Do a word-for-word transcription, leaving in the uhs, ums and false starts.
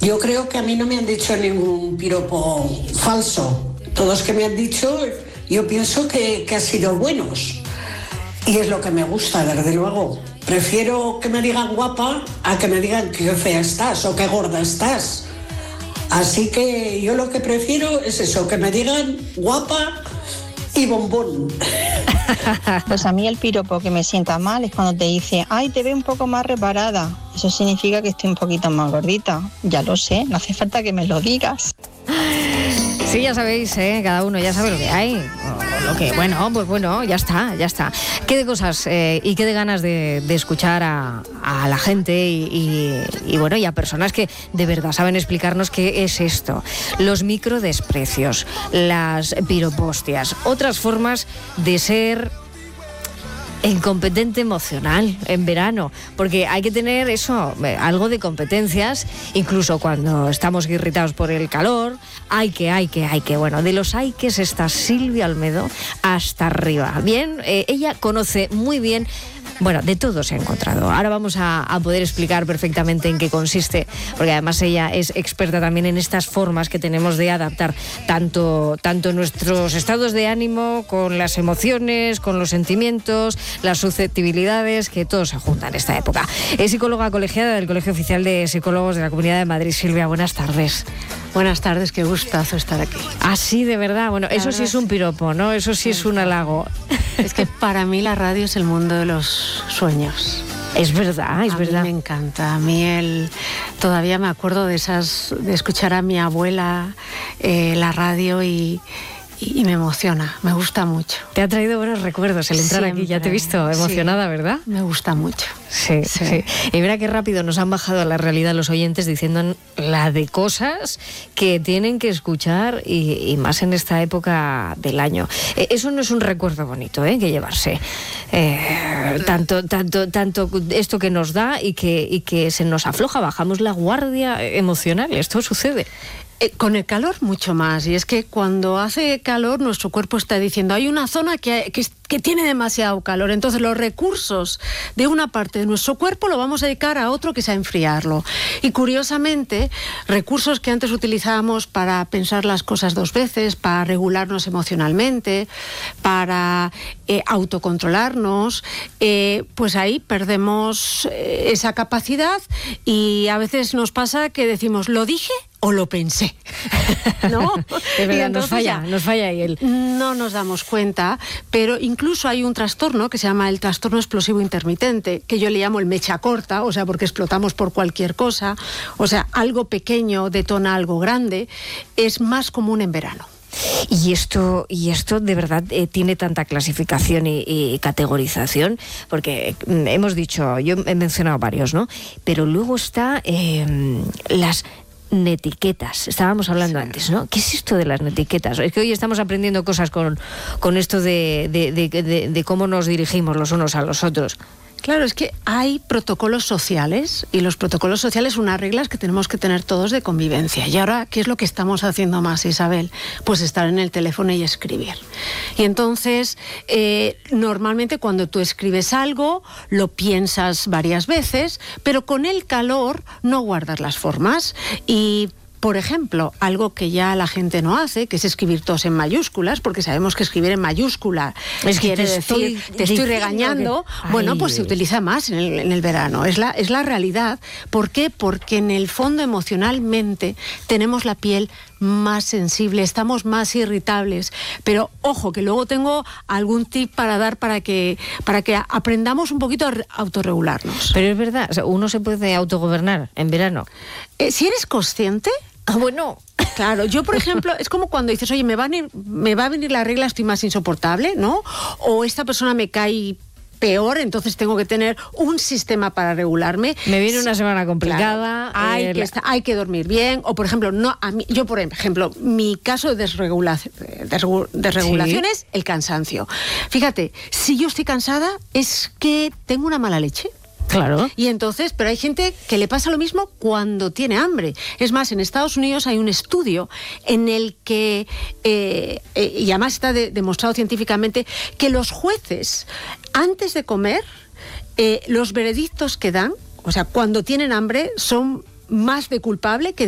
Yo creo que a mí no me han dicho ningún piropo falso. Todos que me han dicho, yo pienso que, que han sido buenos. Y es lo que me gusta, desde luego. Prefiero que me digan guapa a que me digan qué fea estás o qué gorda estás. Así que yo lo que prefiero es eso, que me digan guapa y bombón. Pues a mí el piropo que me sienta mal es cuando te dice, ay, te veo un poco más reparada. Eso significa que estoy un poquito más gordita. Ya lo sé, no hace falta que me lo digas. Sí, ya sabéis, ¿eh? Cada uno ya sabe lo que hay. O lo que, bueno, pues bueno, ya está, ya está. Qué de cosas eh, y qué de ganas de, de escuchar a, a la gente y, y, y, bueno, y a personas que de verdad saben explicarnos qué es esto. Los microdesprecios, las piropostias, otras formas de ser incompetente emocional en verano, porque hay que tener eso, algo de competencias, incluso cuando estamos irritados por el calor. Hay que, hay que, hay que, bueno, de los hay que está Silvia Almedo hasta arriba. Bien, eh, ella conoce muy bien. Bueno, de todo se ha encontrado. Ahora vamos a, a poder explicar perfectamente en qué consiste, porque además ella es experta también en estas formas que tenemos de adaptar tanto, tanto nuestros estados de ánimo con las emociones, con los sentimientos, las susceptibilidades, que todo se junta en esta época. Es psicóloga colegiada del Colegio Oficial de Psicólogos de la Comunidad de Madrid. Silvia, buenas tardes. Buenas tardes, qué gustazo estar aquí. Ah, sí, de verdad. Bueno, eso sí es un piropo, ¿no? Eso sí es un halago. Es que para mí la radio es el mundo de los sueños. Es verdad, es a verdad. A mí me encanta. A mí el, todavía me acuerdo de esas, de escuchar a mi abuela eh, la radio y, y, y me emociona, me gusta mucho. Te ha traído buenos recuerdos el entrar Siempre. Aquí, ya te he visto emocionada, sí, ¿verdad? Me gusta mucho. Sí, sí, sí. Y mira qué rápido nos han bajado a la realidad los oyentes diciendo la de cosas que tienen que escuchar y, y más en esta época del año. Eh, eso no es un recuerdo bonito, ¿eh? Que llevarse. Eh, tanto, tanto, tanto esto que nos da y que, y que se nos afloja, bajamos la guardia emocional. Esto sucede. Eh, con el calor mucho más, y es que cuando hace calor nuestro cuerpo está diciendo hay una zona que, que, que tiene demasiado calor, entonces los recursos de una parte de nuestro cuerpo lo vamos a dedicar a otro que sea enfriarlo. Y curiosamente, recursos que antes utilizábamos para pensar las cosas dos veces, para regularnos emocionalmente, para eh, autocontrolarnos, eh, pues ahí perdemos eh, esa capacidad y a veces nos pasa que decimos, ¿lo dije o lo pensé? ¿No? Es verdad, nos falla, nos falla ahí él. No nos damos cuenta, pero incluso hay un trastorno que se llama el trastorno explosivo intermitente, que yo le llamo el mecha corta, o sea, porque explotamos por cualquier cosa, o sea, algo pequeño detona algo grande, es más común en verano. Y esto, y esto de verdad eh, tiene tanta clasificación y, y categorización, porque eh, hemos dicho, yo he mencionado varios, ¿no? Pero luego está eh, las netiquetas, estábamos hablando sí. antes, ¿no? ¿Qué es esto de las netiquetas? Es que hoy estamos aprendiendo cosas con, con esto de, de, de, de, de cómo nos dirigimos los unos a los otros. Claro, es que hay protocolos sociales y los protocolos sociales son unas reglas que tenemos que tener todos de convivencia. Y ahora, ¿qué es lo que estamos haciendo más, Isabel? Pues estar en el teléfono y escribir. Y entonces, eh, normalmente cuando tú escribes algo, lo piensas varias veces, pero con el calor no guardas las formas. Y por ejemplo, algo que ya la gente no hace, que es escribir todos en mayúsculas, porque sabemos que escribir en mayúscula es quiere te decir, estoy, te estoy regañando. Que... Bueno, pues se utiliza más en el, en el verano. Es la, es la realidad. ¿Por qué? Porque en el fondo emocionalmente tenemos la piel más sensible, estamos más irritables. Pero ojo, que luego tengo algún tip para dar para que, para que aprendamos un poquito a autorregularnos. Pero es verdad, o sea, uno se puede autogobernar en verano. Eh, si eres consciente... Ah, bueno, claro, yo por ejemplo, es como cuando dices, oye, me va a venir, me va a venir la regla, estoy más insoportable, ¿no? O esta persona me cae peor, entonces tengo que tener un sistema para regularme. Me viene una semana complicada. Claro, hay, eh, que estar, hay que dormir bien, o por ejemplo, no a mí, yo por ejemplo, mi caso de desregulación, desregulación ¿Sí? es el cansancio. Fíjate, si yo estoy cansada, es que tengo una mala leche. Claro. Y entonces, pero hay gente que le pasa lo mismo cuando tiene hambre. Es más, en Estados Unidos hay un estudio en el que, eh, eh, y además está de, demostrado científicamente, que los jueces, antes de comer, eh, los veredictos que dan, o sea, cuando tienen hambre, son más de culpable que